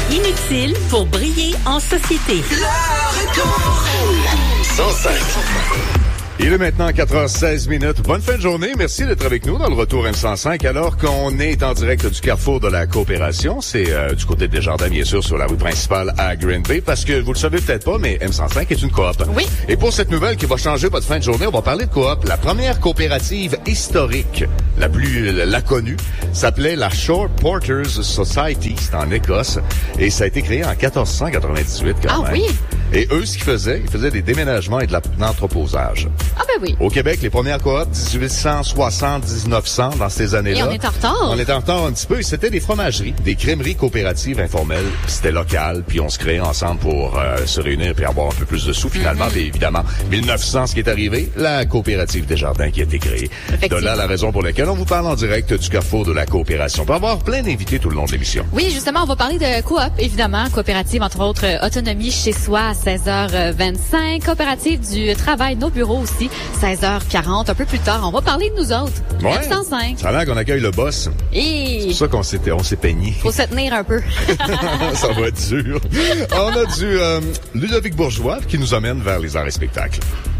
Inutile pour briller en société. Le retour 105. Il est maintenant 4h16. Bonne fin de journée. Merci d'être avec nous dans le Retour M105 alors qu'on est en direct du carrefour de la coopération. C'est du côté de Desjardins, bien sûr, sur la rue principale à Green Bay parce que vous le savez peut-être pas, mais M105 est une coop. Oui. Et pour cette nouvelle qui va changer votre fin de journée, on va parler de coop. La première coopérative historique, la connue, s'appelait la Shore Porters Society. C'est en Écosse. Et ça a été créé en 1498 quand même. Oui. Et eux, ce qu'ils faisaient, ils faisaient des déménagements et de l'entreposage. Ah ben oui. Au Québec, les premières coops, 1860-1900, dans ces années-là. Et on est en retard. On est en retard un petit peu. Et c'était des fromageries, des crèmeries coopératives informelles. Puis c'était local. Puis on se créait ensemble pour se réunir puis avoir un peu plus de sous, finalement. Puis évidemment, 1900, ce qui est arrivé, la coopérative Desjardins qui a été créée. De là, la raison pour laquelle on vous parle en direct du carrefour de la coopération. On peut avoir plein d'invités tout le long de l'émission. Oui, justement, on va parler de coop, évidemment. Coopérative, entre autres, autonomie chez soi à 16h25. Coopérative du travail, nos bureaux aussi, 16h40. Un peu plus tard, on va parler de nous autres. Ouais. M105. Ça a l'air qu'on accueille le boss. Et C'est pour ça qu'on s'est peigné. faut se tenir un peu. Ça va être dur. On a du Ludovic Bourgeois qui nous amène vers les arts et spectacles.